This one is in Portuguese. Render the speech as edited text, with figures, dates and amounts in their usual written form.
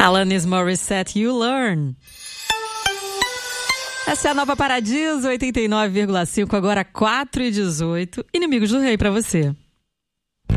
Alanis Morissette, You Learn. Essa é a Nova Paradiso, 89,5, agora 4h18. Inimigos do Rei pra você.